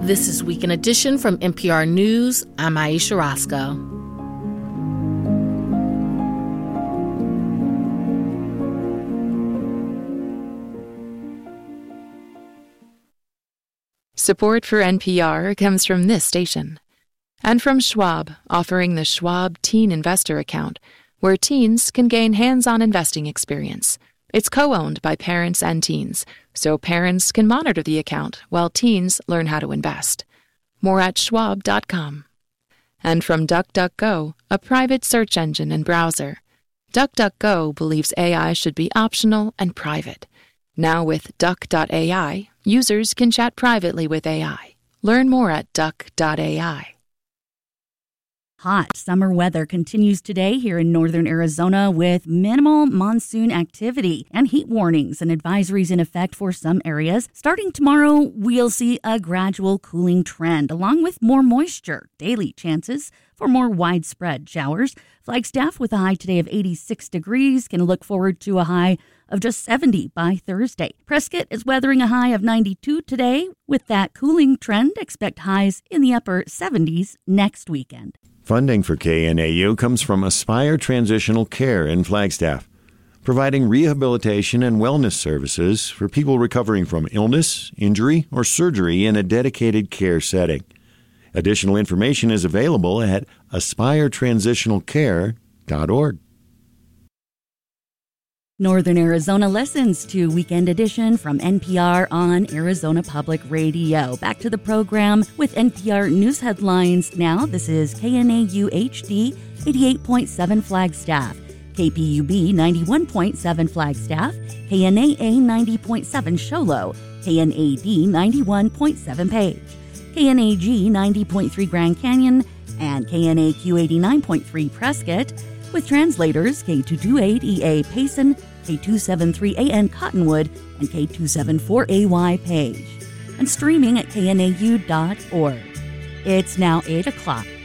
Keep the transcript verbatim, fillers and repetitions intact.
This is Weekend Edition from N P R News. I'm Aisha Roscoe. Support for N P R comes from this station. And from Schwab, offering the Schwab Teen Investor Account, where teens can gain hands-on investing experience. It's co-owned by parents and teens, so parents can monitor the account while teens learn how to invest. More at schwab dot com. And from DuckDuckGo, a private search engine and browser. DuckDuckGo believes A I should be optional and private. Now with duck dot A I, users can chat privately with A I. Learn more at duck dot A I. Hot summer weather continues today here in northern Arizona with minimal monsoon activity and heat warnings and advisories in effect for some areas. Starting tomorrow, we'll see a gradual cooling trend along with more moisture. Daily chances for more widespread showers. Flagstaff with a high today of eighty-six degrees can look forward to a high of just seventy by Thursday. Prescott is weathering a high of ninety-two today. With that cooling trend, expect highs in the upper seventies next weekend. Funding for K N A U comes from Aspire Transitional Care in Flagstaff, providing rehabilitation and wellness services for people recovering from illness, injury, or surgery in a dedicated care setting. Additional information is available at aspire transitional care dot org. Northern Arizona listens to Weekend Edition from N P R on Arizona Public Radio. Back to the program with N P R News Headlines now. This is K N A U H D eighty-eight point seven Flagstaff, K P U B ninety-one point seven Flagstaff, K N A A ninety point seven Show Low, K N A D ninety-one point seven Page, K N A G ninety point three Grand Canyon, and K N A Q eighty-nine point three Prescott. With translators K two twenty-eight E A Payson, K two seventy-three A N Cottonwood, and K two seventy-four A Y Page. And streaming at K N A U dot org. It's now eight o'clock.